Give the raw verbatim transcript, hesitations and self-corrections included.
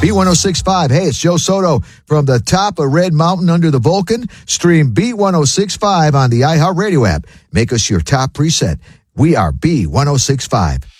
B ten sixty-five. Hey, it's Joe Soto from the top of Red Mountain under the Vulcan. Stream B ten sixty-five on the iHeartRadio app. Make us your top preset. We are B ten sixty-five.